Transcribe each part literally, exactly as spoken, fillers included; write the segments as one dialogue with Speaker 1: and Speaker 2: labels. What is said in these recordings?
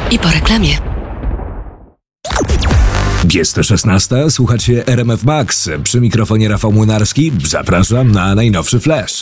Speaker 1: I po reklamie.
Speaker 2: Jest szesnasta, słuchacie R M F Max. Przy mikrofonie Rafał Młynarski. Zapraszam na najnowszy flash.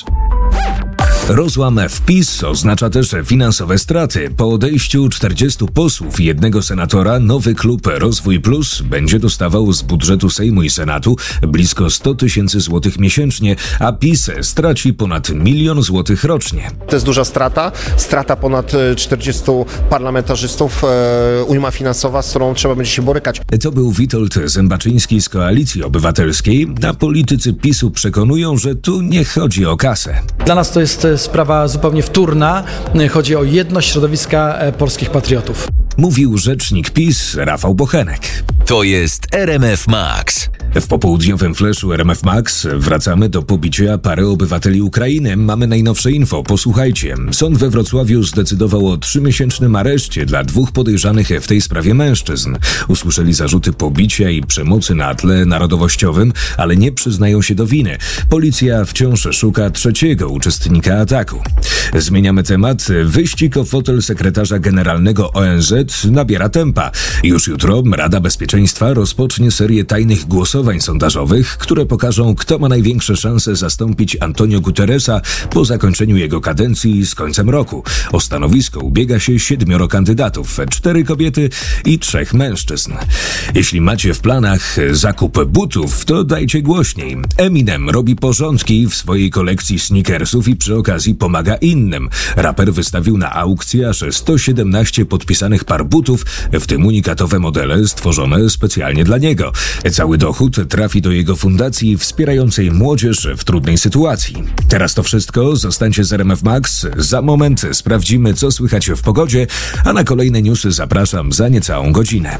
Speaker 2: Rozłam w PiS oznacza też finansowe straty. Po odejściu czterdziestu posłów i jednego senatora nowy klub Rozwój Plus będzie dostawał z budżetu Sejmu i Senatu blisko sto tysięcy złotych miesięcznie, a PiS straci ponad milion złotych rocznie.
Speaker 3: To jest duża strata, strata ponad czterdziestu parlamentarzystów, e, ujma finansowa, z którą trzeba będzie się borykać.
Speaker 2: To był Witold Zębaczyński z Koalicji Obywatelskiej, a politycy PiSu przekonują, że tu nie chodzi o kasę.
Speaker 4: Dla nas to jest sprawa zupełnie wtórna. Chodzi o jedność środowiska polskich patriotów.
Speaker 2: Mówił rzecznik PiS Rafał Bochenek.
Speaker 5: To jest R M F Max.
Speaker 2: W popołudniowym flashu R M F Max wracamy do pobicia pary obywateli Ukrainy. Mamy najnowsze info, posłuchajcie. Sąd we Wrocławiu zdecydował o trzymiesięcznym areszcie dla dwóch podejrzanych w tej sprawie mężczyzn. Usłyszeli zarzuty pobicia i przemocy na tle narodowościowym, ale nie przyznają się do winy. Policja wciąż szuka trzeciego uczestnika ataku. Zmieniamy temat. Wyścig o fotel sekretarza generalnego O N Z nabiera tempa. Już jutro Rada Bezpieczeństwa rozpocznie serię tajnych głosowań sondażowych, które pokażą, kto ma największe szanse zastąpić Antonio Guterresa po zakończeniu jego kadencji z końcem roku. O stanowisko ubiega się siedmioro kandydatów, cztery kobiety i trzech mężczyzn. Jeśli macie w planach zakup butów, to dajcie głośniej. Eminem robi porządki w swojej kolekcji sneakersów i przy okazji pomaga innym. Raper wystawił na aukcję aż sto siedemnaście podpisanych par butów, w tym unikatowe modele stworzone specjalnie dla niego. Cały dochód trafi do jego fundacji wspierającej młodzież w trudnej sytuacji. Teraz to wszystko. Zostańcie z R M F Max. Za moment sprawdzimy, co słychać w pogodzie, a na kolejne newsy zapraszam za niecałą godzinę.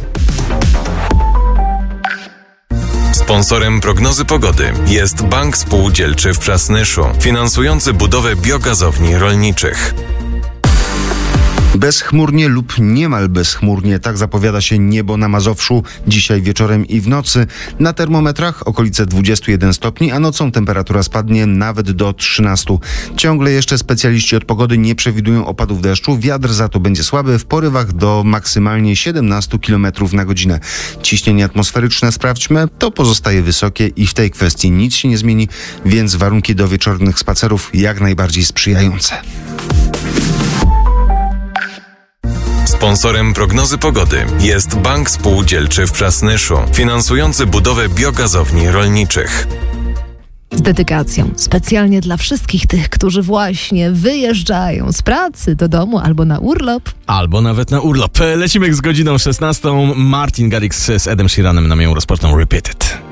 Speaker 5: Sponsorem prognozy pogody jest Bank Spółdzielczy w Przasnyszu, finansujący budowę biogazowni rolniczych.
Speaker 6: Bezchmurnie lub niemal bezchmurnie, tak zapowiada się niebo na Mazowszu dzisiaj wieczorem i w nocy. Na termometrach okolice dwudziestu jeden stopni, a nocą temperatura spadnie nawet do trzynastu. Ciągle jeszcze specjaliści od pogody nie przewidują opadów deszczu. Wiatr za to będzie słaby, w porywach do maksymalnie siedemnastu kilometrów na godzinę. Ciśnienie atmosferyczne, sprawdźmy, to pozostaje wysokie i w tej kwestii nic się nie zmieni, więc warunki do wieczornych spacerów jak najbardziej sprzyjające.
Speaker 5: Sponsorem prognozy pogody jest Bank Spółdzielczy w Przasnyszu, finansujący budowę biogazowni rolniczych.
Speaker 7: Z dedykacją, specjalnie dla wszystkich tych, którzy właśnie wyjeżdżają z pracy do domu albo na urlop.
Speaker 8: Albo nawet na urlop. Lecimy z godziną szesnastą. Martin Garrix z Edem Sheeranem nam ją rozpoczną Repeated.